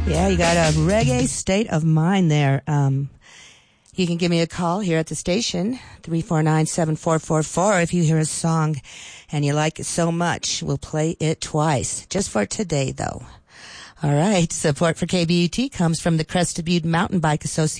Yeah, you got a reggae state of mind there. You can give me a call here at the station, 349-7444. If you hear a song and you like it so much, we'll play it twice. Just for today, though. All right. Support for KBUT comes from the Crested Butte Mountain Bike Association.